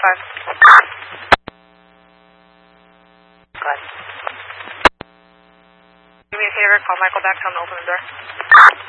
Go ahead. Do me a favor, call Michael back, tell him to open the door.